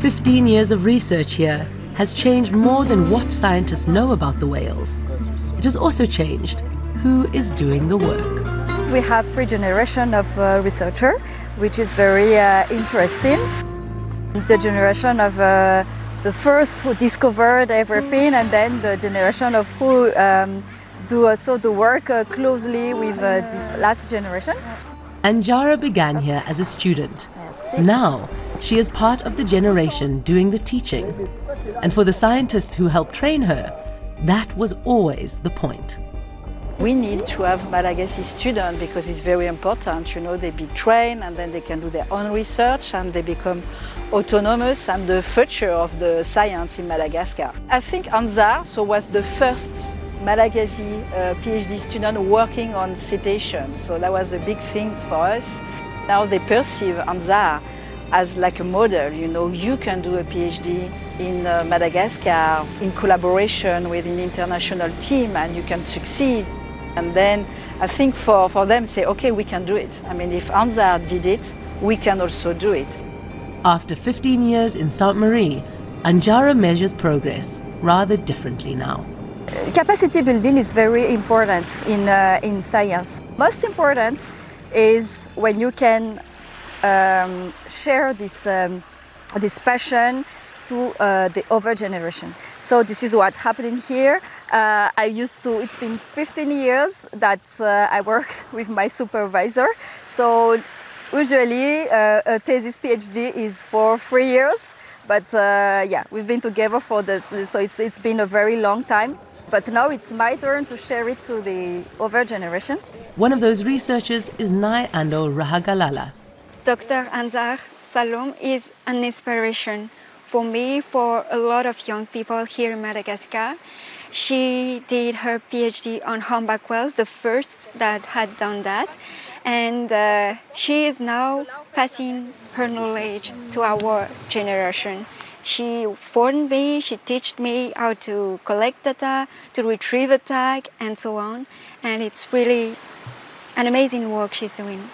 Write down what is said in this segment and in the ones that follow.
15 years of research here has changed more than what scientists know about the whales. It has also changed who is doing the work. We have 3 generations of researchers, which is very interesting. The generation of the first who discovered everything, and then the generation of who do also the work closely with this last generation. Anjara began here as a student. Now, she is part of the generation doing the teaching. And for the scientists who helped train her, that was always the point. We need to have Malagasy students because it's very important. You know, they be trained and then they can do their own research and they become autonomous and the future of the science in Madagascar. I think Ansar was the first Malagasy PhD student working on cetaceans, so that was a big thing for us. Now they perceive Ansar as like a model. You know, you can do a PhD in Madagascar in collaboration with an international team and you can succeed. And then I think for them say, okay, we can do it. I mean, if Ansar did it, we can also do it. After 15 years in Sainte-Marie, Anjara measures progress rather differently now. Capacity building is very important in science. Most important is when you can share this passion to the other generation. So this is what's happening here. It's been 15 years that I work with my supervisor. So usually a thesis PhD is for 3 years, but yeah, we've been together for this, so it's been a very long time. But now it's my turn to share it to the other generation. One of those researchers is Nai Ando Rahagalala. Dr. Ansar Salom is an inspiration for me, for a lot of young people here in Madagascar. She did her PhD on humpback whales, the first that had done that. And she is now passing her knowledge to our generation. She formed me, she taught me how to collect data, to retrieve the tag, and so on. And it's really an amazing work she's doing.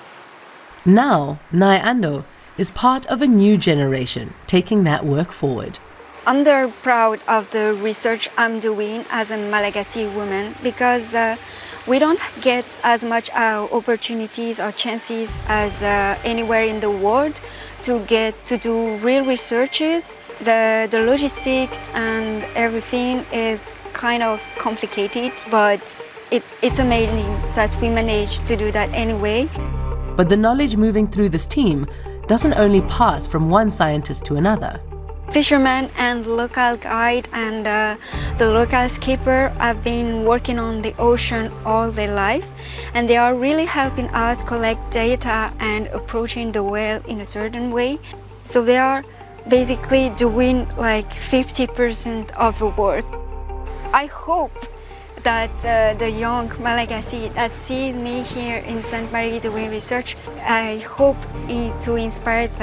Now, Nai Ando is part of a new generation taking that work forward. I'm very proud of the research I'm doing as a Malagasy woman because we don't get as much opportunities or chances as anywhere in the world to get to do real researches. The logistics and everything is kind of complicated, but it's amazing that we managed to do that anyway. But the knowledge moving through this team doesn't only pass from one scientist to another. Fishermen and local guide and the local skipper have been working on the ocean all their life, and they are really helping us collect data and approaching the whale in a certain way. So they are basically doing like 50% of the work. I hope that the young Malagasy that sees me here in Sainte-Marie doing research, I hope to inspire them.